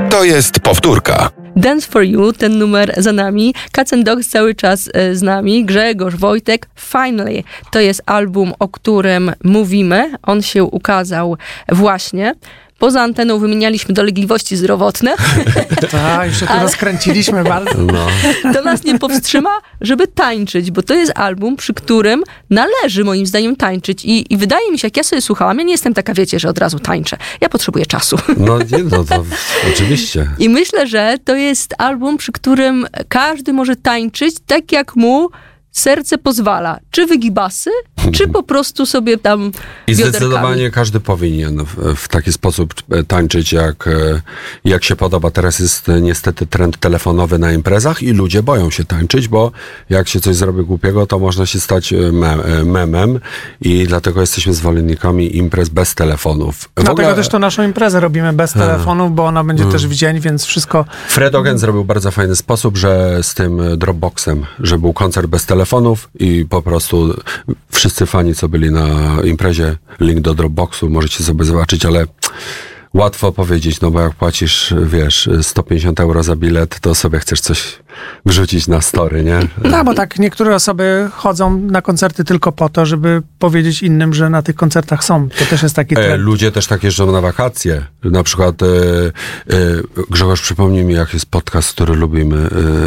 To jest powtórka. Dance for You, ten numer za nami. Cats and Dogs cały czas z nami. Grzegorz, Wojtek, Finally. To jest album, o którym mówimy. On się ukazał właśnie. Poza anteną wymienialiśmy dolegliwości zdrowotne. Tak, jeszcze to rozkręciliśmy bardzo. No. To nas nie powstrzyma, żeby tańczyć, bo to jest album, przy którym należy moim zdaniem tańczyć. I wydaje mi się, jak ja sobie słuchałam, ja nie jestem taka, wiecie, że od razu tańczę. Ja potrzebuję czasu. No to oczywiście. I myślę, że to jest album, przy którym każdy może tańczyć tak, jak mu serce pozwala. Czy wygibasy, czy po prostu sobie tam I zdecydowanie każdy powinien w taki sposób tańczyć, jak się podoba. Teraz jest niestety trend telefonowy na imprezach i ludzie boją się tańczyć, bo jak się coś zrobi głupiego, to można się stać memem i dlatego jesteśmy zwolennikami imprez bez telefonów. Dlatego też to naszą imprezę robimy bez telefonów, bo ona będzie też w dzień, więc wszystko... Fred Ogen zrobił bardzo fajny sposób, że z tym Dropboxem, że był koncert bez telefonów i po prostu wszyscy fani, co byli na imprezie, link do Dropboxu możecie sobie zobaczyć, ale łatwo powiedzieć, no bo jak płacisz, wiesz, 150 euro za bilet, to sobie chcesz coś wrzucić na story, nie? No, bo tak niektóre osoby chodzą na koncerty tylko po to, żeby powiedzieć innym, że na tych koncertach są. To też jest taki trend. Ludzie też tak jeżdżą na wakacje. Na przykład Grzegorz, przypomnij mi, jaki jest podcast, który lubimy.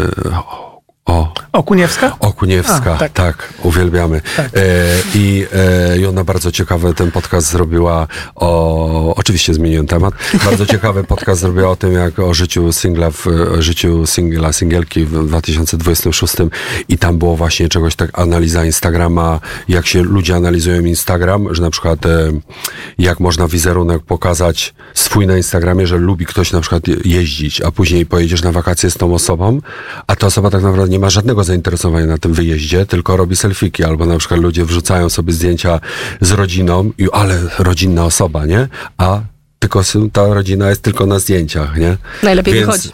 Okuniewska? Okuniewska, tak, uwielbiamy. Tak. I ona bardzo ciekawy ten podcast zrobiła oczywiście zmieniłem temat, bardzo ciekawy podcast zrobiła o tym, jak o życiu singielki w 2026 i tam było właśnie czegoś tak, analiza Instagrama, jak się ludzie analizują Instagram, że na przykład jak można wizerunek pokazać swój na Instagramie, że lubi ktoś na przykład jeździć, a później pojedziesz na wakacje z tą osobą, a ta osoba tak naprawdę nie ma żadnego zainteresowania na tym wyjeździe, tylko robi selfiki, albo na przykład ludzie wrzucają sobie zdjęcia z rodziną i ale rodzinna osoba, nie? A tylko ta rodzina jest tylko na zdjęciach, nie? Najlepiej wychodzi.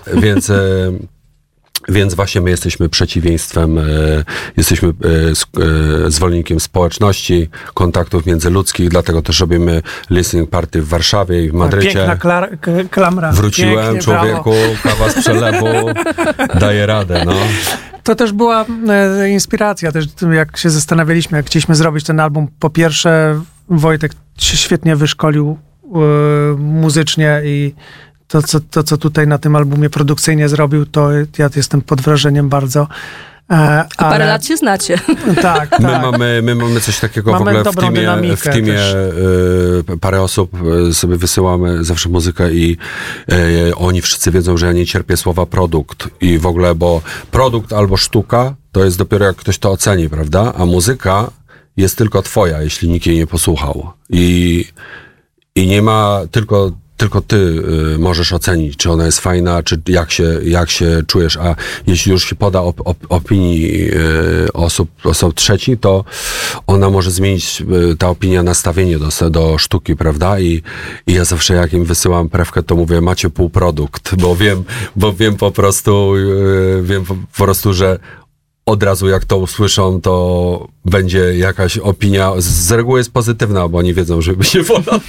Więc właśnie my jesteśmy przeciwieństwem, jesteśmy zwolennikiem społeczności, kontaktów międzyludzkich, dlatego też robimy listening party w Warszawie i w Madrycie. Piękna klamra. Wróciłem, pięknie, człowieku, kawa z przelewu, daje radę, no. To też była inspiracja, też jak się zastanawialiśmy, jak chcieliśmy zrobić ten album. Po pierwsze, Wojtek się świetnie wyszkolił muzycznie i to, co tutaj na tym albumie produkcyjnie zrobił, to ja jestem pod wrażeniem bardzo. Parę lat się znacie. Tak. My mamy coś takiego mamy w ogóle w teamie parę osób sobie wysyłamy zawsze muzykę i oni wszyscy wiedzą, że ja nie cierpię słowa produkt i w ogóle, bo produkt albo sztuka to jest dopiero jak ktoś to oceni, prawda? A muzyka jest tylko twoja, jeśli nikt jej nie posłuchał. I nie ma tylko ty możesz ocenić, czy ona jest fajna, czy jak się czujesz, a jeśli już się poda opinii osób trzecich, to ona może zmienić ta opinia nastawienie do sztuki, prawda? I ja zawsze jak im wysyłam prewkę, to mówię, macie półprodukt, bo wiem po prostu, że od razu jak to usłyszą, to będzie jakaś opinia, z reguły jest pozytywna, bo oni wiedzą, że by się wolno.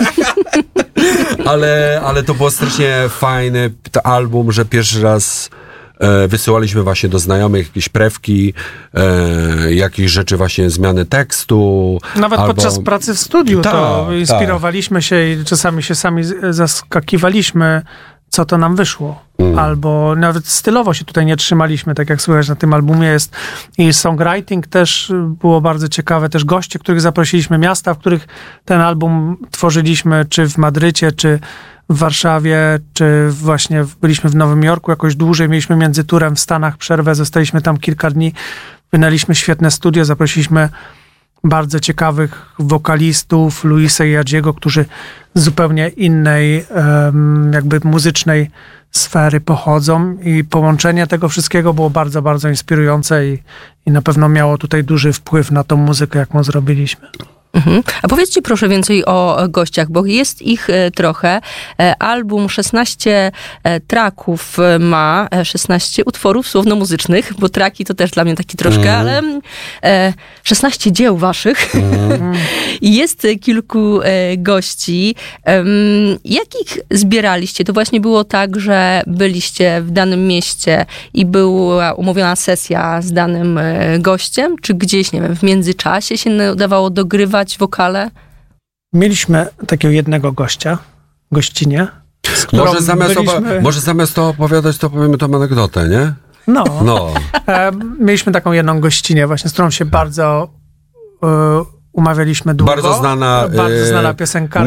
Ale to było strasznie fajny album, że pierwszy raz wysyłaliśmy właśnie do znajomych jakieś prewki, jakieś rzeczy właśnie, zmiany tekstu. Nawet podczas pracy w studiu to inspirowaliśmy się i czasami się sami zaskakiwaliśmy, co to nam wyszło. Albo nawet stylowo się tutaj nie trzymaliśmy, tak jak słychać na tym albumie jest. I songwriting też było bardzo ciekawe. Też goście, których zaprosiliśmy, miasta, w których ten album tworzyliśmy, czy w Madrycie, czy w Warszawie, czy właśnie byliśmy w Nowym Jorku jakoś dłużej. Mieliśmy między turem w Stanach przerwę, zostaliśmy tam kilka dni. Wynajęliśmy świetne studio, zaprosiliśmy bardzo ciekawych wokalistów, Luisa i Jadziego, którzy z zupełnie innej jakby muzycznej sfery pochodzą i połączenie tego wszystkiego było bardzo, bardzo inspirujące i na pewno miało tutaj duży wpływ na tą muzykę, jaką zrobiliśmy. A powiedzcie proszę więcej o gościach, bo jest ich trochę. Album 16 tracków ma, 16 utworów słowno-muzycznych, bo traki to też dla mnie taki troszkę, ale 16 dzieł waszych. I jest kilku gości. Jakich zbieraliście? To właśnie było tak, że byliście w danym mieście i była umówiona sesja z danym gościem, czy gdzieś, nie wiem, w międzyczasie się udawało dogrywać wokale? Mieliśmy takiego jednego gościnie. Może zamiast to opowiadać, to powiemy tą anegdotę, nie? No. Mieliśmy taką jedną gościnę właśnie, z którą się bardzo umawialiśmy długo. Bardzo znana piosenkarka.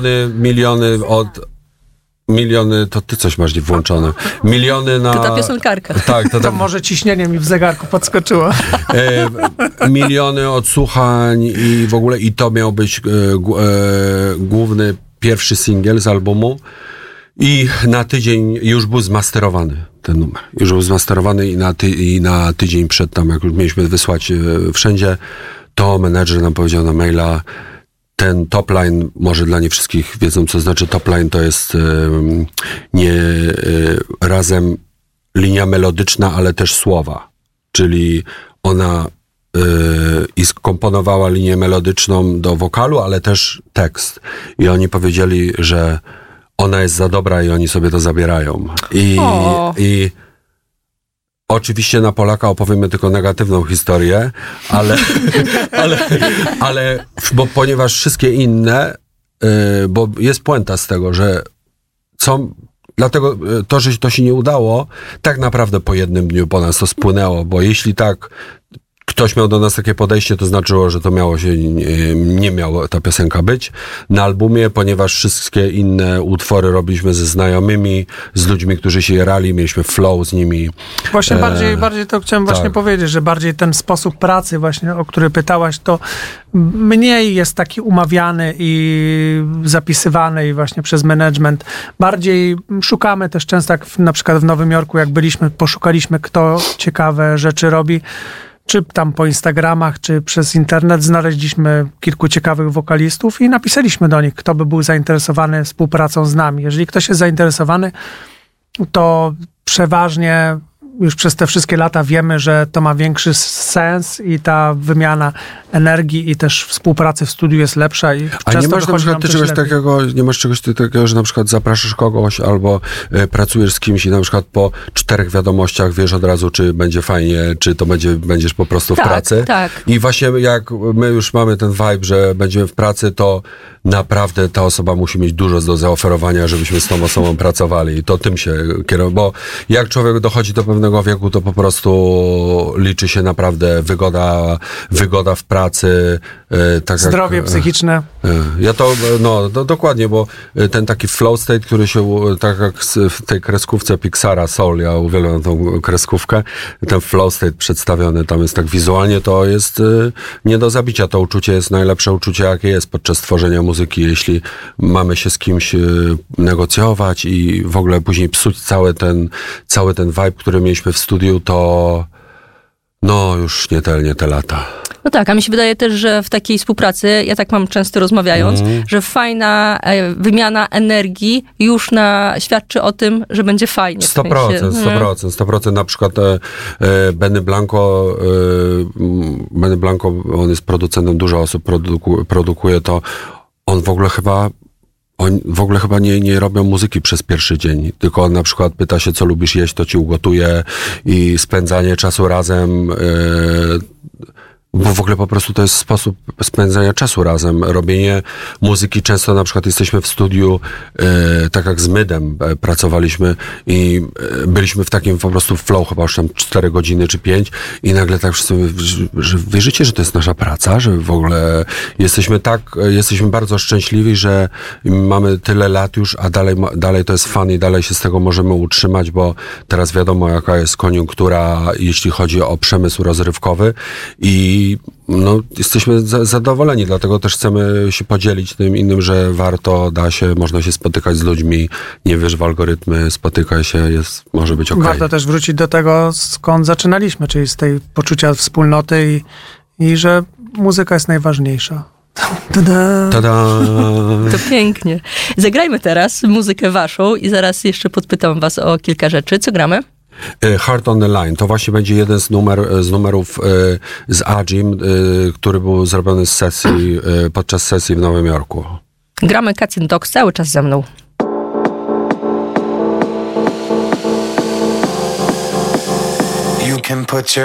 Miliony, to ty coś masz włączone. Miliony na... To ta piosenkarka. Tak, to może ciśnienie mi w zegarku podskoczyło. Miliony odsłuchań i w ogóle, i to miał być główny, pierwszy singiel z albumu. I na tydzień już był zmasterowany ten numer. Już był zmasterowany i na tydzień przed tam, jak już mieliśmy wysłać wszędzie, to menedżer nam powiedział na maila: ten top line, może dla nie wszystkich wiedzą, co znaczy top line, to jest razem linia melodyczna, ale też słowa. Czyli ona i skomponowała linię melodyczną do wokalu, ale też tekst. I oni powiedzieli, że ona jest za dobra i oni sobie to zabierają. I oczywiście na Polaka opowiemy tylko negatywną historię, ale bo ponieważ wszystkie inne, bo jest puenta z tego, że dlatego to, że to się nie udało, tak naprawdę po jednym dniu po nas to spłynęło, bo jeśli tak ktoś miał do nas takie podejście, to znaczyło, że to nie miało ta piosenka być na albumie, ponieważ wszystkie inne utwory robiliśmy ze znajomymi, z ludźmi, którzy się jarali, mieliśmy flow z nimi. Właśnie bardziej to chciałem właśnie powiedzieć, że bardziej ten sposób pracy właśnie, o który pytałaś, to mniej jest taki umawiany i zapisywany i właśnie przez management. Bardziej szukamy też często, jak na przykład w Nowym Jorku, jak byliśmy, poszukaliśmy, kto ciekawe rzeczy robi. Czy tam po Instagramach, czy przez internet znaleźliśmy kilku ciekawych wokalistów i napisaliśmy do nich, kto by był zainteresowany współpracą z nami. Jeżeli ktoś jest zainteresowany, to przeważnie już przez te wszystkie lata wiemy, że to ma większy sens i ta wymiana energii i też współpracy w studiu jest lepsza. A nie masz na przykład czegoś takiego, że na przykład zapraszasz kogoś albo pracujesz z kimś i na przykład po 4 wiadomościach wiesz od razu, czy będzie fajnie, czy to będziesz po prostu w pracy. Tak. I właśnie jak my już mamy ten vibe, że będziemy w pracy, to naprawdę ta osoba musi mieć dużo do zaoferowania, żebyśmy z tą osobą pracowali. I to tym się kieruje, bo jak człowiek dochodzi do pewnego wieku, to po prostu liczy się naprawdę wygoda w pracy. Zdrowie psychiczne. Ja dokładnie, bo ten taki flow state, który się, tak jak w tej kreskówce Pixara Soul, ja uwielbiam tą kreskówkę, ten flow state przedstawiony tam jest tak wizualnie, to jest nie do zabicia. To uczucie jest najlepsze uczucie, jakie jest podczas tworzenia muzyki. Jeśli mamy się z kimś negocjować i w ogóle później psuć cały ten vibe, który mieliśmy w studiu, to już nie te lata. No tak, a mi się wydaje też, że w takiej współpracy, ja tak mam często rozmawiając, że fajna wymiana energii już świadczy o tym, że będzie fajnie. 100%. Na przykład Benny Blanco, on jest producentem, dużo osób produkuje to. On w ogóle chyba nie robią muzyki przez pierwszy dzień, tylko on na przykład pyta się, co lubisz jeść, to ci ugotuje i spędzanie czasu razem, bo w ogóle po prostu to jest sposób spędzania czasu razem, robienie muzyki. Często na przykład jesteśmy w studiu, tak jak z Mydem pracowaliśmy i byliśmy w takim po prostu flow chyba już tam 4 godziny czy 5 i nagle tak wszyscy mówią, że wierzycie, że to jest nasza praca, że w ogóle jesteśmy bardzo szczęśliwi, że mamy tyle lat już, a dalej to jest fun i dalej się z tego możemy utrzymać, bo teraz wiadomo, jaka jest koniunktura, jeśli chodzi o przemysł rozrywkowy i jesteśmy zadowoleni, dlatego też chcemy się podzielić tym innym, że można się spotykać z ludźmi, nie wiesz w algorytmy, spotykaj się, może być okej. Warto też wrócić do tego, skąd zaczynaliśmy, czyli z tej poczucia wspólnoty i że muzyka jest najważniejsza. Tada. Tada. To pięknie. Zagrajmy teraz muzykę waszą i zaraz jeszcze podpytam was o kilka rzeczy. Co gramy? Heart on the Line. To właśnie będzie jeden z numerów z Agim, który był zrobiony podczas sesji w Nowym Jorku. Gramy Cats and Dogs cały czas ze mną. You can put your